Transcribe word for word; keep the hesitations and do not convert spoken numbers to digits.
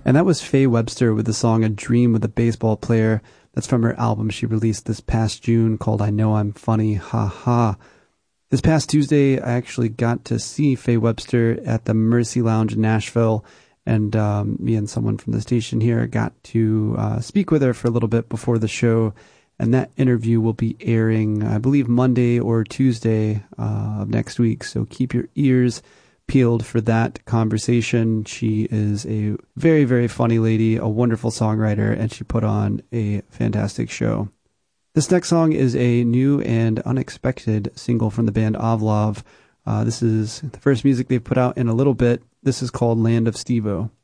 And that was Faye Webster with the song A Dream with a Baseball Player. That's from her album she released this past June called I Know I'm Funny, Ha Ha. This past Tuesday, I actually got to see Faye Webster at the Mercy Lounge in Nashville, and um, me and someone from the station here got to uh, speak with her for a little bit before the show, and that interview will be airing, I believe, Monday or Tuesday uh, of next week, so keep your ears peeled for that conversation. She is a very, very funny lady, a wonderful songwriter, and she put on a fantastic show. This next song is a new and unexpected single from the band Ovlov. Uh, this is the first music they've put out in a little bit. This is called Land of Stevo.